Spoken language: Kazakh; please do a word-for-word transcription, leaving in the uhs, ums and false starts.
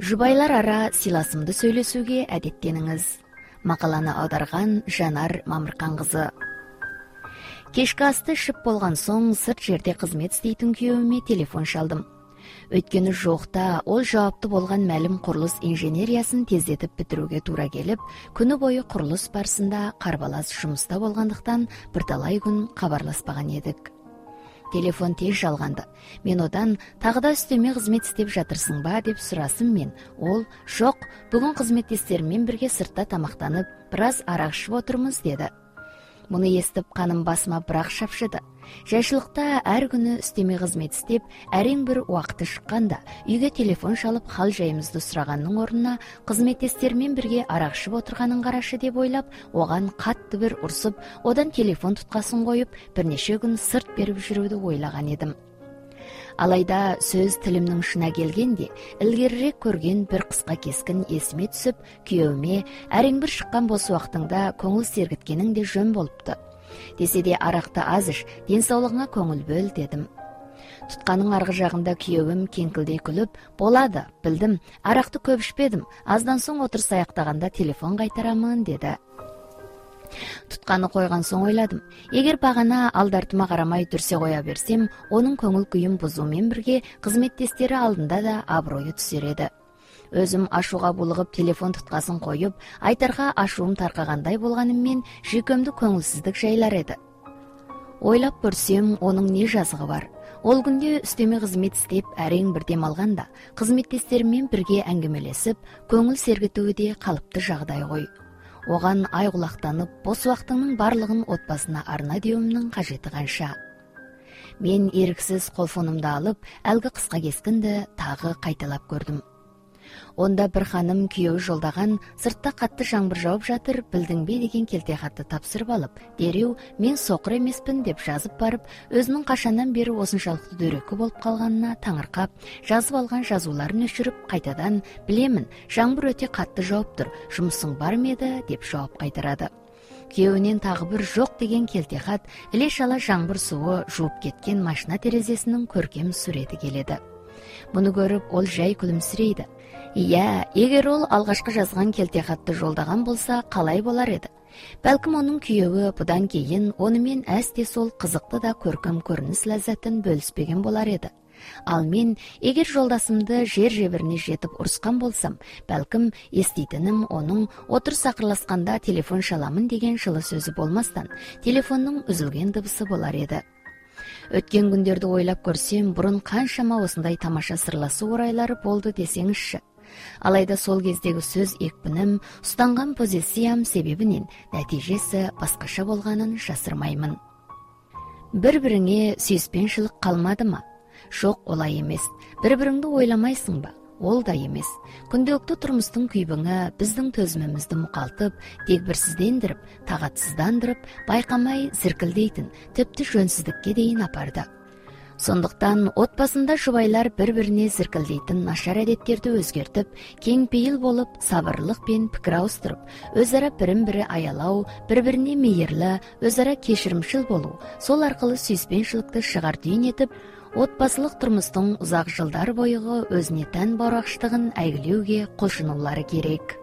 Жұбайлар ара сыйласымды сөйлесуге әдеттеніңіз. Мақаланы аударған Жанар Мамырқан қызы. Кешкі асты ішіп болған соң сырт жерде қызмет істейтін күйеуіме телефон шалдым. Өйткені жоқта ол жауапты болған мәлім құрылыс инженериясын тездетіп бітіруге тура келіп, күні бойы құрылыс барысында қарбалас жұмыста болғандықтан бірталай күн хабарласпаған едік. Телефон тез жалғанды. Мен одан тағыда үстеме қызмет істеп жатырсың ба деп сұрасым мен. Ол, жоқ, бүгін қызметтестеріммен бірге сыртта тамақтанып, біраз арақ ішіп отырмыз деді. Мұны естіп қаным басыма бірақ шапшыды. Жайшылықта әр күні үстеме қызмет істеп, әрең бір уақыты шыққанда, үйге телефон шалып хал жайымызды сұрағанның орнына қызметтестермен бірге арақ ішіп отырғанын қарашы деп ойлап, оған қатты бір ұрсып, одан телефон тұтқасын қойып, бірнеше күн сырт беріп жүруді ойлаған едім. Алайда сөз тілімнің ұшына келгенде, ілгерірек көрген бір қысқа кескін есіме түсіп, күйеуіме әрең бір шыққан бос уақытыңда көңіл сергіткенің де жөн болыпты. Десе де арақты аз іш, денсаулығыңа көңіл бөл дедім. Тұтқаның арғы жағында күйеуім кеңкілдей күліп, болады, білдім, арақты көп ішпедім, аздан соң отырыс аяқтағанда телефон қайтарамын деді. Тұтқаны қойған соң ойладым, егер бағана алдартыма қарамай дүрсе қоя берсем, оның көңіл күйін бұзумен бірге қызметтестері алдында да абыройы түсер еді. Өзім ашуға булығып телефон тұтқасын қойып, айтарға ашуым тарқағандай болғаныммен жүйкемді көңілсіздік жайлар еді. Ойлап көрсем, оның не жазығы бар. Ол күнде үстеме қызмет істеп, әрең бір дем алғанда, қызметтестеріммен бірге әңгімелесіп, көңіл сергітуі де қалыпты жағдай ғой. Оған айғұлақтанып, бос уақытыңның барлығын отбасына арна деуімнің қажеті қанша. Мен еріксіз қолфонымды алып, әлгі қысқа кескінді тағы қайталап көрдім. Онда бір ханым күйеуі жолдаған, сыртта қатты жаңбыр жауып жатыр, білдің бе деген келте хатты тапсырып алып, дереу мен соқыр емеспін деп жазып барып, өзінің қашаннан бері осыншалықты дөрекі болып қалғанына таңырқап, жазып алған жазуларын өшіріп, қайтадан, білемін, жаңбыр өте қатты жауып тұр, жұмысың бар ма еді деп жауап қайтарады. Күйеуінен тағы бір жоқ деген келте хат, іле-шала жаңбыр суы жуып кеткен машина терезесінің көркем суреті келеді. Мұны көріп, ол жай күлімсірейді. Иә, егер ол алғашқы жазған келте хатты жолдаған болса, қалай болар еді? Бәлкім оның күйеуі бұдан кейін онымен әсте сол қызықты да көркем көрініс ләззатын бөліспеген болар еді. Ал мен, егер жолдасымды жер жебіріне жетіп ұрысқан болсам, бәлкім еститінім оның отырыс ақырласқанда телефон шаламын деген жылы сөзі болмастан, телефонның үзілген дыбысы болар еді. Өткен күндерді ойлап көрсем, бұрын қаншама осындай тамаша сырласу орайлары болды десеңізші. Алайда сол кездегі сөз екпінім, ұстанған позициям себебінен нәтижесі басқаша болғанын жасырмаймын. Бір-біріңе сүйіспеншілік қалмады ма? Жоқ, олай емес. Бір-біріңді ойламайсың ба? Ол да емес. Күнделікті тұрмыстың күйбіңі біздің төзімімізді мұқалтып, дегбірсіздендіріп, тағатсыздандырып, байқамай зіркілдейтін, тіпті жөнсіздікке дейін апарды. Сондықтан отбасында жұбайлар бір-біріне зіркілдейтін нашар әдеттерді өзгертіп, кеңпейіл болып, сабырлық пен пікір ауыстырып, өзара бірін-бірі аялау, бір-біріне мейірлі, өзара кешірімшіл болу, сол арқылы сүйіспеншілікті шығар түйін етіп, отбасылық тұрмыстың ұзақ жылдар бойғы өзіне тән барақштығын әйгілеуге құлшынулары керек.